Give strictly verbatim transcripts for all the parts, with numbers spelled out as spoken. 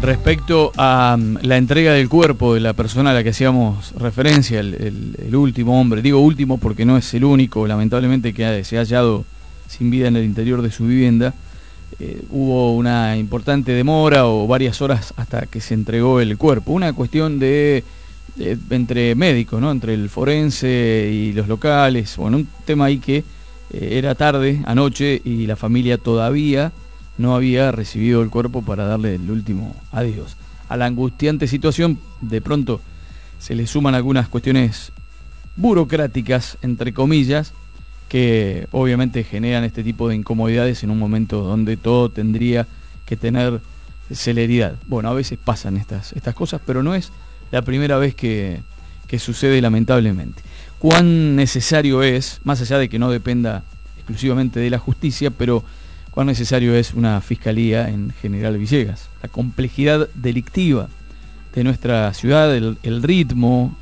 Respecto a um, la entrega del cuerpo de la persona a la que hacíamos referencia, el, el, el último hombre, digo último porque no es el único, lamentablemente, que se ha hallado sin vida en el interior de su vivienda, eh, hubo una importante demora o varias horas hasta que se entregó el cuerpo. Una cuestión de, de entre médicos, ¿no? Entre el forense y los locales, bueno, un tema ahí que eh, era tarde, anoche, y la familia todavía no había recibido el cuerpo para darle el último adiós. A la angustiante situación, de pronto, se le suman algunas cuestiones burocráticas, entre comillas, que obviamente generan este tipo de incomodidades en un momento donde todo tendría que tener celeridad. Bueno, a veces pasan estas, estas cosas, pero no es la primera vez que, que sucede, lamentablemente. Cuán necesario es, más allá de que no dependa exclusivamente de la justicia, pero cuán necesario es una fiscalía en General Villegas. La complejidad delictiva de nuestra ciudad, el, el ritmo,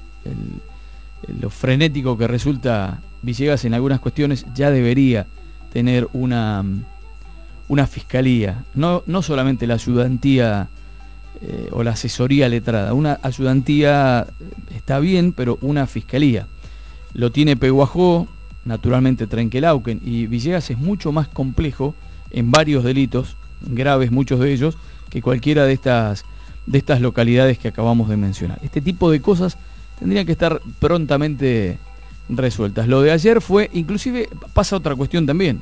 el, el, lo frenético que resulta Villegas en algunas cuestiones, ya debería tener una, una fiscalía. No, no solamente la ayudantía eh, o la asesoría letrada. Una ayudantía está bien, pero una fiscalía. Lo tiene Peguajó, naturalmente Trenquelauquen, y Villegas es mucho más complejo en varios delitos, graves muchos de ellos, que cualquiera de estas, de estas localidades que acabamos de mencionar. Este tipo de cosas tendrían que estar prontamente resueltas. Lo de ayer fue, inclusive pasa otra cuestión también.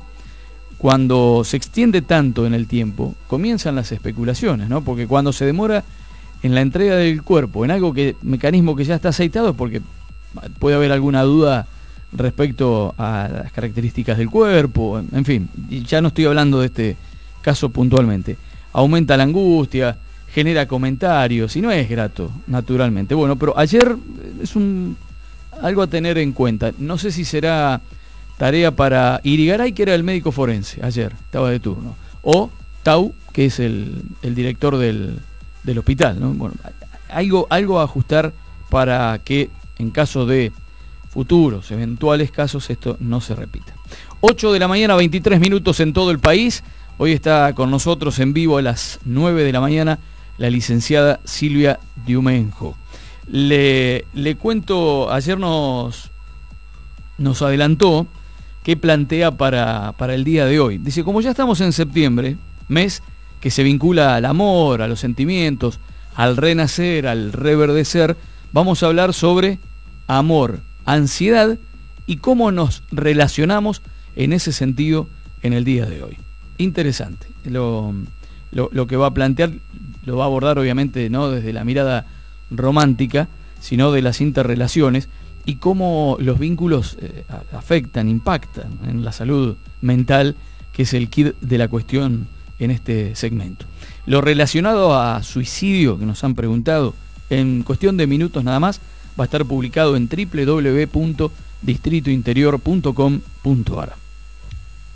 Cuando se extiende tanto en el tiempo, comienzan las especulaciones, ¿no? Porque cuando se demora en la entrega del cuerpo, en algo que, mecanismo que ya está aceitado, es porque puede haber alguna duda respecto a las características del cuerpo, en fin, y ya no estoy hablando de este caso puntualmente. Aumenta la angustia, genera comentarios y no es grato, naturalmente. Bueno, pero ayer es un algo a tener en cuenta. No sé si será tarea para Irigaray, que era el médico forense, ayer estaba de turno, o Tau, que es el, el director del, del hospital, ¿no? Bueno, algo, algo a ajustar para que en caso de futuros, eventuales casos, esto no se repita. ocho de la mañana, veintitrés minutos en todo el país. Hoy está con nosotros en vivo a las nueve de la mañana la licenciada Silvia Diumenjo. Le, le cuento, ayer nos, nos adelantó qué plantea para, para el día de hoy. Dice, como ya estamos en septiembre, mes que se vincula al amor, a los sentimientos, al renacer, al reverdecer, vamos a hablar sobre amor, ansiedad y cómo nos relacionamos en ese sentido en el día de hoy. Interesante. Lo, lo, lo que va a plantear lo va a abordar obviamente no desde la mirada romántica, sino de las interrelaciones y cómo los vínculos eh, afectan, impactan en la salud mental, que es el quid de la cuestión en este segmento. Lo relacionado a suicidio que nos han preguntado, en cuestión de minutos nada más, va a estar publicado en doble u doble u doble u punto distrito interior punto com punto a r.